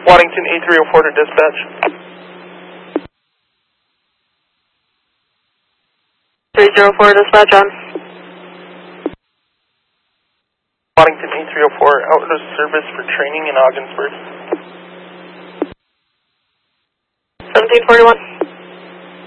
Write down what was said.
Waddington A304 to dispatch. 304 dispatch on. Waddington A304 out of service for training in Ogdensburg. 1741.